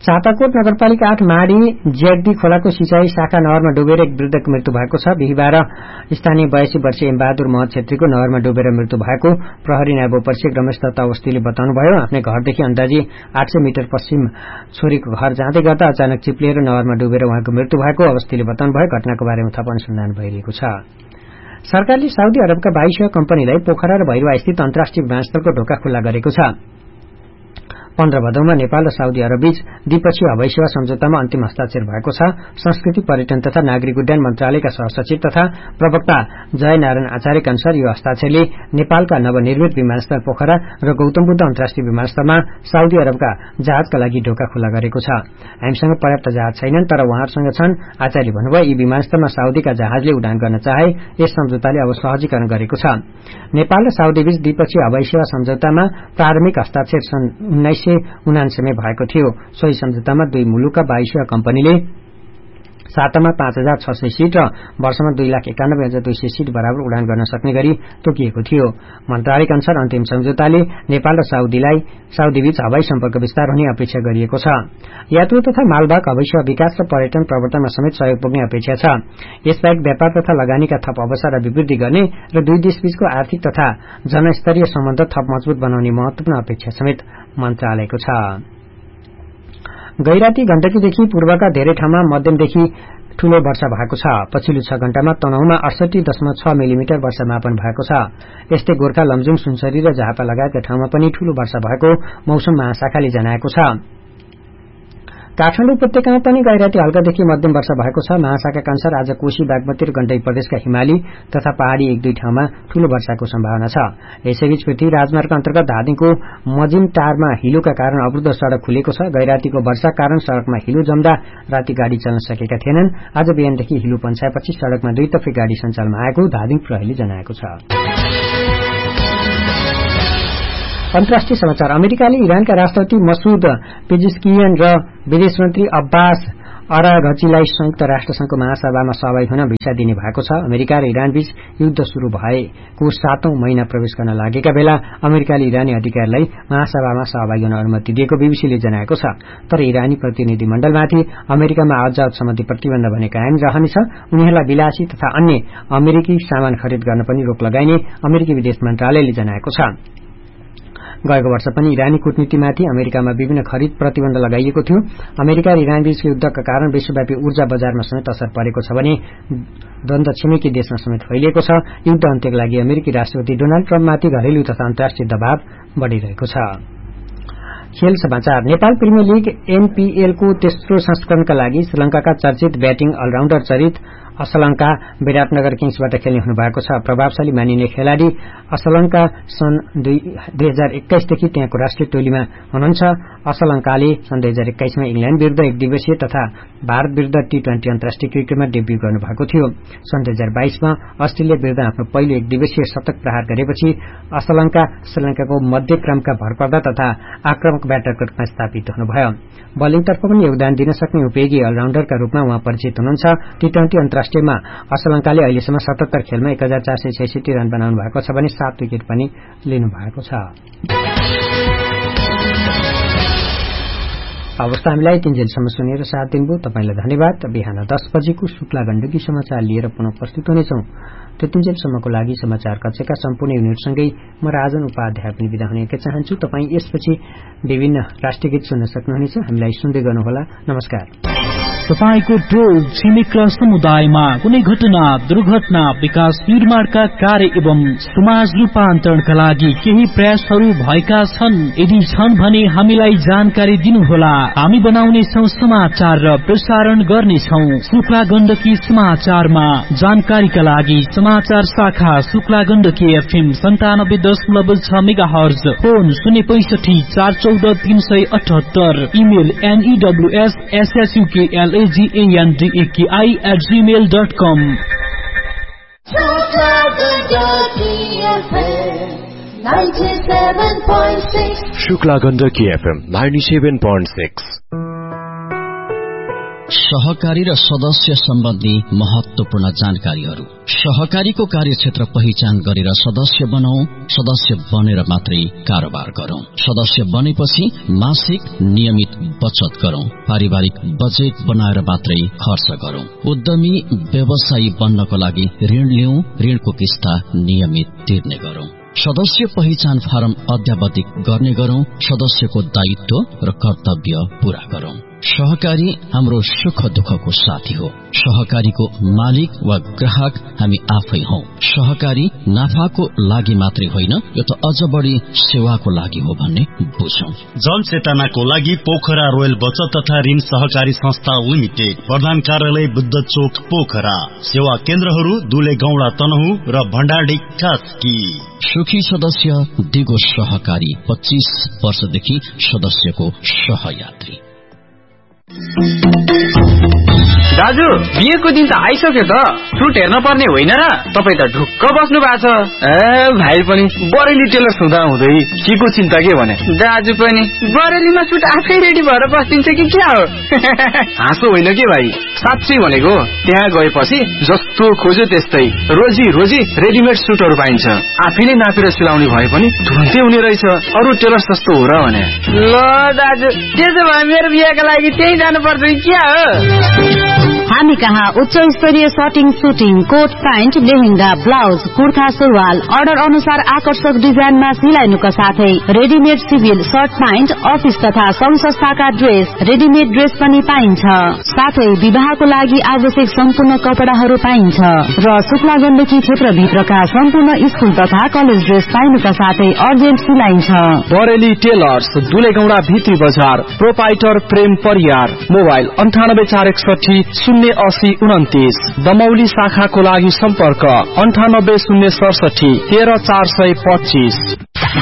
साताकोट नगरपालिका 8 माडी जेगदी खोलाको सिंचाई शाखा नहरमा डुबेर एक वृद्धको मृत्यु भएको छ। बिहीबार स्थानीय 82 वर्षीय एमबहादुर महत छेत्रीको नहरमा डुबेर मृत्यु भएको प्रहरी नायब उपरीक्षक रमेश दत्त अवस्थीले बताउनुभयो। आफ्नै घरदेखि अन्दाजी 800 मिटर पश्चिम छोरीको घर जाँदै गर्दा अचानक चिप्लिएर नहरमा डुबेर उहाँको मृत्यु भएको अवस्थीले बताउनुभयो। घटनाको बारेमा थप अनुसन्धान भइरहेको छ। सरकारले साउदी अरबका 22 कम्पनीलाई पोखरा र भैरवा स्थित अन्तर्राष्ट्रिय विमानस्थलको ढोका खुल्ला गरेको छ। 15 भदौमा नेपाल र साउदी अरब बीच द्विपक्षीय हवाई सेवा सम्झौतामा अन्तिम हस्ताक्षर भएको छ। संस्कृति पर्यटन तथा नागरिक उड्डयन मन्त्रालयका सहसचिव तथा प्रवक्ता जय नारायण आचार्यका अनुसार यो हस्ताक्षरले नेपालका नवनिर्मित विमानस्थल पोखरा र गौतम बुद्ध अन्तर्राष्ट्रिय विमानस्थलमा साउदी अरबका जहाजका लागि ढोका खुल्ला गरेको छ। हामीसँग पर्याप्त जहाज छैनन् तर उहाँहरूसँग छन्। आचार्यले भन्नुभयो यी विमानस्थलमा साउदीका जहाजले उडान गर्न चाहे यस सम्झौताले अब सहजीकरण गरेको छ। नेपाल र साउदी बीच द्विपक्षीय हवाई सेवा सम्झौतामा प्रारम्भिक हस्ताक्षर सन् 1999 भएको थियो। सोही सम्झौतामा दुई मुलुकका 22 कम्पनीले सातामा 5,600 सीट र वर्षमा 2,91,200 सीट बराबर उडान गर्न सक्ने गरी तोकिएको थियो। मन्त्रालयका अनुसार अन्तिम सम्झौताले नेपाल र साउदी बीच हवाई सम्पर्क विस्तार हुने अपेक्षा गरिएको छ। यात्रु तथा मालवाहक हवाई सेवा विकास र पर्यटन प्रवर्तनमा समेत सहयोग पुग्ने अपेक्षा छ। यसबाहेक व्यापार तथा लगानीका थप अवसर र वृद्धि गर्ने र दुई देशबीचको आर्थिक तथा जनस्तरीय सम्बन्ध थप मजबूत बनाउने महत्वपूर्ण अपेक्षा समेत मन्त्रालयको छ। गैराती गण्डकीदेखि पूर्वका धेरै ठाउँमा मध्यमदेखि ठूलो वर्षा भएको छ। पछिल्लो 6 घण्टामा तनहुमा 68.6 मिलिमिटर वर्षा मापन भएको छ। यस्तै गोर्खा लमजुङ सुनसरी र झापा लगायतका ठाउँमा पनि ठूलो वर्षा भएको मौसम महाशाखाले जनाएको छ। काठमाडौँ उपत्यकामा पनि गैराती हल्कादेखि मध्यम वर्षा भएको छ। महाशाखाका अनुसार आज कोशी बागमती र गण्डकी प्रदेशका हिमाली तथा पहाड़ी 1-2 ठाउँमा ठूलो वर्षाको सम्भावना छ। यसैबीच पृथ्वी राजमार्ग अन्तर्गत धादिङको मजिमटारमा हिलोका कारण अवरुद्ध सड़क खुलेको छ। गैरातीको वर्षा कारण सड़कमा हिलो जम्दा राति गाड़ी चल्न सकेका थिएनन्। आज बिहानदेखि हिलो पन्साएपछि सड़कमा दुईतर्फी गाड़ी सञ्चालनमा आएको धादिङ प्रहरीले जनाएको छ। अन्तर्राष्ट्रिय समाचार। अमेरिकाले इरानका राष्ट्रपति मसूद पेजिस्कियन र विदेश मन्त्री अब्बास अराघचीलाई संयुक्त राष्ट्रसंघको महासभामा सहभागी हुन भिसा दिने भएको छ। अमेरिका र इरान बीच युद्ध शुरू भएको 7औं महिना प्रवेश गर्न लागेका बेला अमेरिकाले इरानी अधिकारीलाई महासभामा सहभागी हुन अनुमति दिएको बीबीसीले जनाएको छ। तर इरानी प्रतिनिधिमण्डलमाथि अमेरिकामा आवत सम्बन्धी प्रतिबन्ध भने कायम रहनेछ। उनीहरूलाई विलासी तथा अन्य अमेरिकी सामान खरिद गर्न पनि रोक लगाइने अमेरिकी विदेश मन्त्रालयले जनाएको छ। गएको वर्ष पनि इरानी कूटनीतिमाथि अमेरिकामा विभिन्न खरिद प्रतिबन्ध लगाइएको थियो। अमेरिका र इरान बीचको युद्धका कारण विश्वव्यापी ऊर्जा बजारमा समेत असर परेको छ भने द्वन्द्व छिमेकी देशमा समेत फैलिएको छ। युद्ध अन्त्यका लागि अमेरिकी राष्ट्रपति डोनाल्ड ट्रम्पमाथि घरेलु तथा अन्तर्राष्ट्रिय दबाव बढ़िरहेको छ। खेल समाचार। नेपाल प्रिमियर लीग एनपीएल को तेस्रो संस्करणका लागि श्रीलंकाका चर्चित ब्याटिङ अलराउन्डर चरित असलंका विराटनगर किङ्सबाट खेल्ने हुनुभएको छ। प्रभावशाली मानिने खेलाड़ी असलंका सन् 2021 देखि त्यहाँको राष्ट्रिय टोलीमा हुनुहुन्छ। असलंकाले सन् 2021 मा इंग्ल्याण्ड विरुद्ध एक दिवसीय तथा भारत विरुद्ध टी20 अन्तर्राष्ट्रिय क्रिकेटमा डेब्यू गर्नुभएको थियो। सन् 2022 मा अस्ट्रेलिया विरुद्ध आफ्नो पहिलो एक दिवसीय शतक प्रहार गरेपछि असलंका श्रीलंकाको मध्यक्रमका भरपर्दा तथा आक्रामक ब्याटरको रूपमा स्थापित हुनुभयो। बलिङतर्फ पनि योगदान दिन सक्ने उपयोगी अलराउन्डरका रूपमा उहाँ परिचित हुनुहुन्छ। टी20 अन्तर्राष्ट्रियमा असलंकाले अहिलेसम्म 77 खेलमा 1466 रन बनाउनु भएको छ भने 7 विकेट पनि लिनु भएको छ। अवस्था हामीलाई 3 जेलसम्म सुनेर साथ दिनुभयो तपाईलाई धन्यवाद। बिहान 10 बजेको शुक्ला गण्डकी समाचार लिएर पुनः उपस्थित हुनेछौं। त्यति जेलसम्मको लागि समाचार कक्षका सम्पूर्ण युनिटसँगै म राजन उपाध्याय पनि बिदा हुन चाहन्छु। तपाई यसपछि विभिन्न राष्ट्रिय गीत सुन्न सक्नुहुनेछ। हामीलाई सुन्दै गर्नुहोला। नमस्कार। तपाईको टोल छिमेक र समुदायमा कुनै घटना दुर्घटना विकास निर्माणका कार्य एवं समाज रूपान्तरणका लागि केही प्रयासहरू भएका छन्? यदि छन् भने हामीलाई जानकारी दिनुहोला। हामी बनाउनेछौं समाचार र प्रसारण गर्नेछौं। शुक्ला गण्डकी समाचारमा जानकारीका लागि समाचार शाखा Shukla Gandaki FM 97.6 megahertz, phone 065 414 378, email news@gmail.com। Shukla Gandaki FM 97.6। सहकारी र सदस्य सम्बन्धी महत्वपूर्ण जानकारीहरू। सहकारीको कार्यक्षेत्र पहिचान गरेर सदस्य बनाऊ। सदस्य बनेर मात्रै कारोबार गरौं। सदस्य बनेपछि मासिक नियमित बचत गरौं। पारिवारिक बजेट बनाएर मात्रै खर्च गरौं। उद्यमी व्यवसायी बन्नको लागि ऋण लिऊ। ऋणको किस्ता नियमित तिर्ने गरौं। सदस्य पहिचान फारम अध्यावधिक गर्ने गरौं। सदस्यको दायित्व र कर्तव्य पूरा गरौं। सहकारी हाम्रो सुख दुःखको साथी हो। सहकारीको मालिक वा ग्राहक हामी आफै हौ। सहकारी नाफाको लागि मात्रै होइन, यो त अझ बढी सेवाको लागि हो भन्ने बुझौं। जनचेतनाको लागि पोखरा रोयल बचत तथा ऋण सहकारी संस्था लिमिटेड, प्रधान कार्यालय बुद्ध चोक पोखरा। सेवा केन्द्रहरू दुले गौडा तनहु र भण्डारडी कास्की। सुखी सदस्य दिगो सहकारी, 25 वर्षदेखि सदस्यको सहयात्री। दाजु, बिहेको दिन त आइसक्यो त, सुट हेर्न पर्ने होइन र? तपाई त ढुक्क बस्नु भएको छ। भाइ पनि बरेली टेलर हुँदा हुँदै के को चिन्ता के भने? दाजु पनि बरेलीमा सुट आफै रेडी भएर बस्दिन्छ कि क्या हो? हाँसो होइन के भाइ, साँच्चै भनेको। त्यहाँ गएपछि जस्तो खोज्यो त्यस्तै रोजी रोजी रेडिमेड सुटहरू पाइन्छ। आफैले नापेर सिलाउने भए पनि तुरन्तै हुने रहेछ। अरू टेलर सस्तो हो र भने? ल दाजु, त्यसो भए मेरो बिहेको लागि त्यही जानु पर्छ कि क्या हो? हामी कहाँ उच्च स्तरीय shirting, shooting, coat pant, lehenga, blouse, kurta, सुरुवाल अर्डर अनुसार आकर्षक डिजाइनमा सिलाइनुका साथै readymade civil short pant, office तथा संघ संस्थाका ड्रेस, रेडिमेड ड्रेस पनि पाइन्छ। साथै विवाहको लागि आवश्यक सम्पूर्ण कपडाहरू पाइन्छ र शुक्ला गण्डकी क्षेत्रभित्रका सम्पूर्ण स्कुल तथा कलेज ड्रेस पाइनुका साथै अर्जेन्ट सिलाइन्छ। बरेली टेलर्स, दुलेगौडा भित्री बजार, प्रोपाइटर प्रेम परियार। मोबाइल 9841608029। दमौली शाखाको लागि सम्पर्क 9806713425।